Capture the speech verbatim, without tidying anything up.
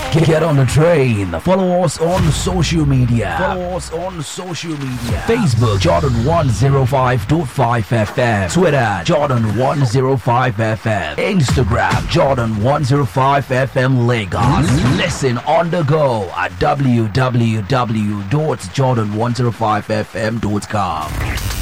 Get on the train. Follow us on social media. Follow us on social media. Facebook Jordan one oh five point five F M. Twitter Jordan one oh five F M. Instagram Jordan one oh five F M Lagos. Listen on the go at w w w dot jordan one oh five f m dot com.